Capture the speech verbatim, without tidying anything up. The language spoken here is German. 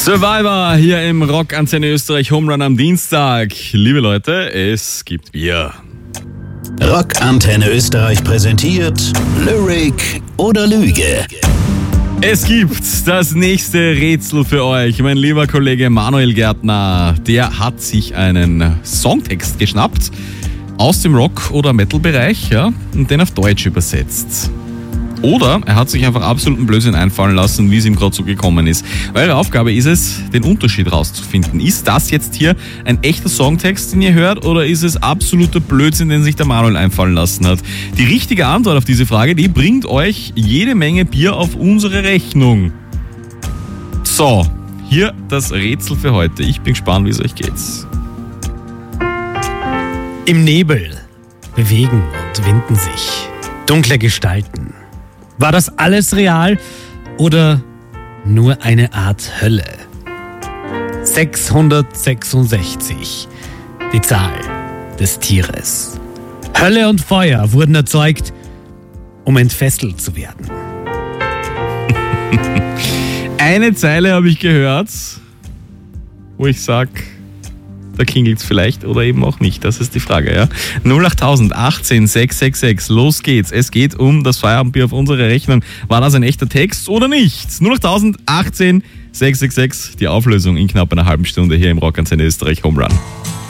Survivor hier im Rock-Antenne Österreich Homerun am Dienstag. Liebe Leute, es gibt Bier. Rock-Antenne Österreich präsentiert Lyric oder Lüge. Es gibt das nächste Rätsel für euch. Mein lieber Kollege Manuel Gärtner, der hat sich einen Songtext geschnappt aus dem Rock- oder Metal-Bereich, ja, und den auf Deutsch übersetzt. Oder er hat sich einfach absoluten Blödsinn einfallen lassen, wie es ihm gerade so gekommen ist. Eure Aufgabe ist es, den Unterschied rauszufinden. Ist das jetzt hier ein echter Songtext, den ihr hört, oder ist es absoluter Blödsinn, den sich der Manuel einfallen lassen hat? Die richtige Antwort auf diese Frage, die bringt euch jede Menge Bier auf unsere Rechnung. So, hier das Rätsel für heute. Ich bin gespannt, wie es euch geht. Im Nebel bewegen und winden sich dunkle Gestalten. War das alles real oder nur eine Art Hölle? sechshundertsechsundsechzig, die Zahl des Tieres. Hölle und Feuer wurden erzeugt, um entfesselt zu werden. Eine Zeile habe ich gehört, wo ich sage, da klingelt es vielleicht oder eben auch nicht. Das ist die Frage, ja. null acht achtzehn sechs sechs sechs, los geht's. Es geht um das Feierabendbier auf unsere Rechnung. War das ein echter Text oder nicht? null acht achtzehn sechs sechs sechs, die Auflösung in knapp einer halben Stunde hier im Rock-Antenne Österreich Homerun.